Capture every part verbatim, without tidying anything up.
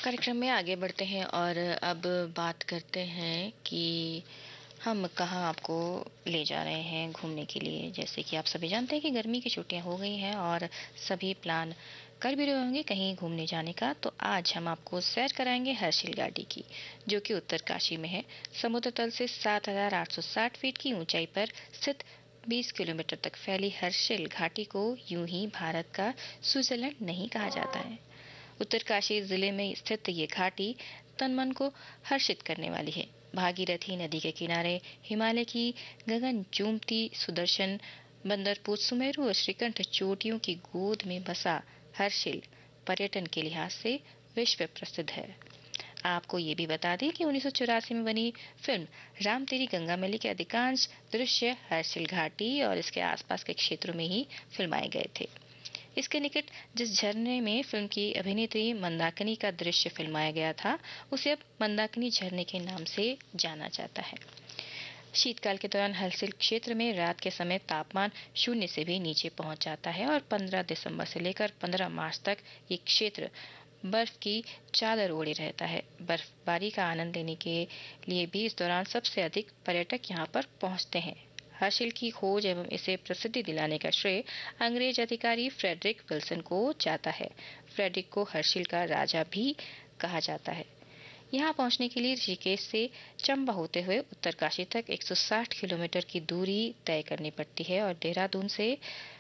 कार्यक्रम में आगे बढ़ते हैं और अब बात करते हैं कि हम कहाँ आपको ले जा रहे हैं घूमने के लिए। जैसे कि आप सभी जानते हैं कि गर्मी की छुट्टियां हो गई हैं और सभी प्लान कर भी रहे होंगे कहीं घूमने जाने का। तो आज हम आपको सैर कराएंगे हर्षिल घाटी की, जो कि उत्तरकाशी में है। समुद्र तल से सात हजार आठ सौ साठ फीट की ऊंचाई पर स्थित बीस किलोमीटर तक फैली हर्षिल घाटी को यूं ही भारत का स्विट्जरलैंड नहीं कहा जाता है। उत्तरकाशी जिले में स्थित ये घाटी तन मन को हर्षित करने वाली है। भागीरथी नदी के किनारे हिमालय की गगन चूमती सुदर्शन बंदरपुर सुमेरु और श्रीकंठ चोटियों की गोद में बसा हर्षिल पर्यटन के लिहाज से विश्व प्रसिद्ध है। आपको ये भी बता दें कि उन्नीस सौ चौरासी में बनी फिल्म राम तेरी गंगा मैली के अधिकांश दृश्य हर्षिल घाटी और इसके आसपास के क्षेत्रों में ही फिल्माए गए थे। इसके निकट जिस झरने में फिल्म की अभिनेत्री मंदाकिनी का दृश्य फिल्माया गया था, उसे अब मंदाकिनी झरने के नाम से जाना जाता है। शीतकाल के दौरान हर्षिल क्षेत्र में रात के समय तापमान शून्य से भी नीचे पहुंच जाता है और पंद्रह दिसंबर से लेकर पंद्रह मार्च तक ये क्षेत्र बर्फ की चादर ओढ़े रहता है। बर्फबारी का आनंद लेने के लिए भी इस दौरान सबसे अधिक पर्यटक यहाँ पर पहुंचते हैं। हर्षिल की खोज एवं इसे प्रसिद्धि दिलाने का श्रेय अंग्रेज अधिकारी फ्रेडरिक विल्सन को जाता है। फ्रेडरिक को हर्षिल का राजा भी कहा जाता है। यहाँ पहुँचने के लिए ऋषिकेश से चंबा होते हुए उत्तरकाशी तक एक सौ साठ किलोमीटर की दूरी तय करनी पड़ती है और देहरादून से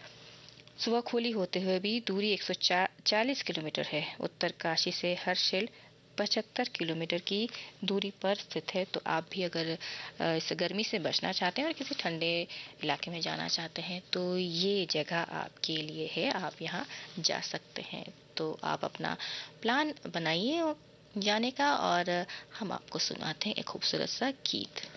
सुवाखोली होते हुए भी दूरी एक सौ चालीस किलोमीटर है। उत्तरकाशी से हर्षिल पचहत्तर किलोमीटर की दूरी पर स्थित है। तो आप भी अगर इस गर्मी से बचना चाहते हैं और किसी ठंडे इलाके में जाना चाहते हैं तो ये जगह आपके लिए है, आप यहाँ जा सकते हैं। तो आप अपना प्लान बनाइए जाने का और हम आपको सुनाते हैं एक खूबसूरत सा गीत।